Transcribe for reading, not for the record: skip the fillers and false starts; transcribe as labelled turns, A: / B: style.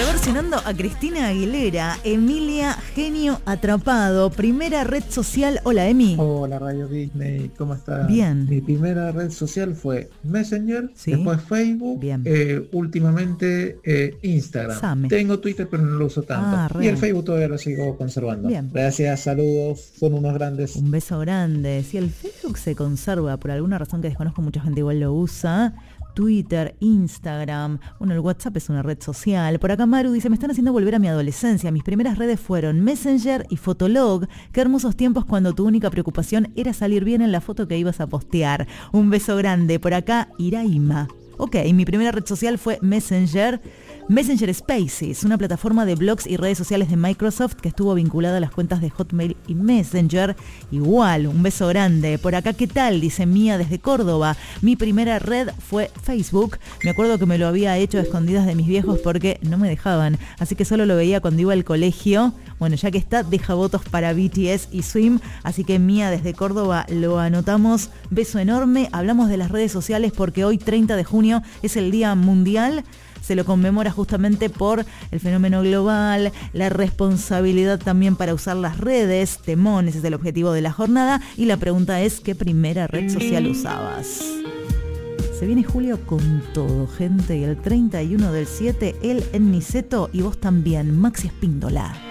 A: Reversionando a Cristina Aguilera, Emilia, genio atrapado, primera red social. Hola, Emi.
B: Hola, Radio Disney, ¿cómo estás?
A: Bien.
B: Mi primera red social fue Messenger,
A: ¿Sí?
B: después Facebook,
A: Bien.
B: últimamente Instagram.
A: Same.
B: Tengo Twitter, pero no lo uso tanto. Y el Facebook todavía lo sigo conservando.
A: Bien.
B: Gracias, saludos, son unos grandes.
A: Un beso grande. Si el Facebook se conserva, por alguna razón que desconozco, mucha gente igual lo usa. Twitter, Instagram, bueno, el WhatsApp es una red social. Por acá Maru dice, me están haciendo volver a mi adolescencia. Mis primeras redes fueron Messenger y Fotolog. Qué hermosos tiempos cuando tu única preocupación era salir bien en la foto que ibas a postear. Un beso grande. Por acá, Iraima. Ok, mi primera red social fue Messenger Spaces, una plataforma de blogs y redes sociales de Microsoft que estuvo vinculada a las cuentas de Hotmail y Messenger. Igual, un beso grande. Por acá, ¿qué tal? Dice Mía desde Córdoba. Mi primera red fue Facebook. Me acuerdo que me lo había hecho a escondidas de mis viejos porque no me dejaban. Así que solo lo veía cuando iba al colegio. Bueno, ya que está, deja votos para BTS y Swim. Así que Mía desde Córdoba lo anotamos. Beso enorme. Hablamos de las redes sociales porque hoy, 30 de junio, es el Día Mundial. Se lo conmemora justamente por el fenómeno global, la responsabilidad también para usar las redes. Temón, ese es el objetivo de la jornada. Y la pregunta es, ¿qué primera red social usabas? Se viene julio con todo, gente. Y el 31 del 7, él en Niceto y vos también, Maxi Espíndola.